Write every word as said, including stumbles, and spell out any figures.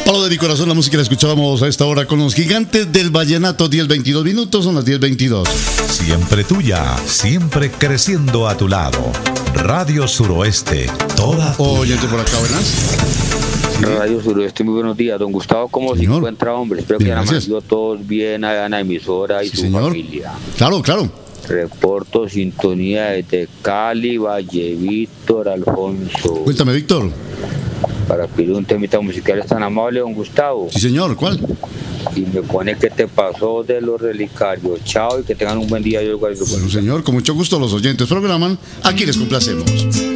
Palo de mi corazón, la música la escuchábamos a esta hora con los Gigantes del Vallenato. Diez veintidós minutos, son las diez veintidós. Siempre tuya, siempre creciendo a tu lado. Radio Suroeste, toda tuya. Oyente por acá, ¿verdad? Radio Suroeste, muy buenos días. Don Gustavo, ¿cómo se Señor. encuentra, hombre? Espero Bien, que hayan gracias. amanecido todos bien allá en la emisora y Sí, su señor. familia. Claro, claro. Reporto sintonía desde Cali, Valle Víctor, Alfonso. Cuéntame, Víctor. Para pedir un temita musical, es tan amable, don Gustavo. Sí, señor, ¿cuál? Y me pone que te pasó de los relicarios. Chao y que tengan un buen día. Yo, Bueno, señor, con mucho gusto los oyentes programan. Aquí les complacemos.